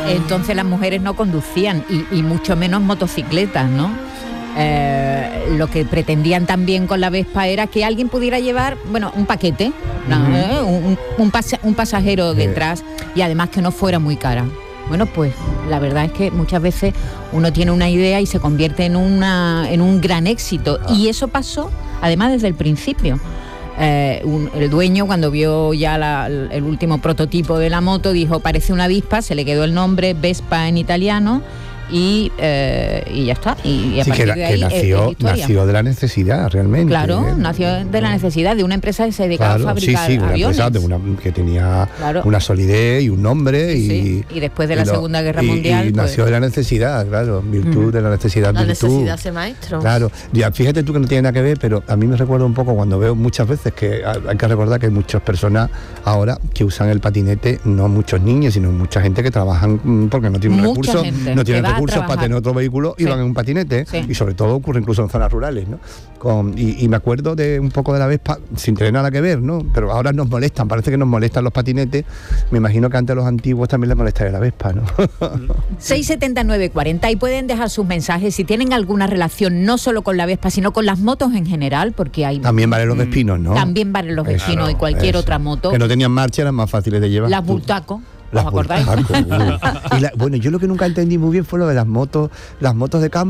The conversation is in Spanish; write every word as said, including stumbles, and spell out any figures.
entonces las mujeres no conducían y, y mucho menos motocicletas, ¿no? Eh, lo que pretendían también con la Vespa era que alguien pudiera llevar, bueno, un paquete, ¿no? uh-huh. ¿eh? un, un, pasa, un pasajero detrás y además que no fuera muy cara. Bueno, pues la verdad es que muchas veces uno tiene una idea y se convierte en, una, en un gran éxito. Ah. Y eso pasó, además, desde el principio. Eh, un, el dueño, cuando vio ya la, el último prototipo de la moto, dijo, parece una Vespa, se le quedó el nombre, Vespa en italiano, y, eh, y ya está. Y, y a sí, partir que, de ahí que nació, es, es nació de la necesidad, realmente. Claro, ¿eh? nació de la necesidad de una empresa que se dedicaba claro, a fabricar sí, sí, una aviones. empresa de una, que tenía claro. una solidez y un nombre. Sí, y, y después de la lo, Segunda Guerra y, Mundial. Y pues, nació de la necesidad, claro, en virtud mm. de la necesidad. La virtud. necesidad hace maestro. Claro, ya, fíjate tú que no tiene nada que ver, pero a mí me recuerda un poco cuando veo muchas veces que hay que recordar que hay muchas personas ahora que usan el patinete, no muchos niños, sino mucha gente que trabajan porque no tienen recursos, no tienen recursos para tener otro vehículo y sí. van en un patinete, sí. y sobre todo ocurre incluso en zonas rurales, ¿no? Con, y, y me acuerdo de un poco de la Vespa, sin tener nada que ver, ¿no? Pero ahora nos molestan, parece que nos molestan los patinetes. Me imagino que antes a los antiguos también les molestaría la Vespa, ¿no? seis setenta y nueve cuarenta y pueden dejar sus mensajes si tienen alguna relación no solo con la Vespa, sino con las motos en general, porque hay... También valen los Vespinos, ¿no? También valen los Vespinos claro, y cualquier eso. otra moto. Que no tenían marcha, eran más fáciles de llevar. Las Bultaco. ¿Os acordáis? y la, bueno, yo lo que nunca entendí muy bien fue lo de las motos, las motos de campo.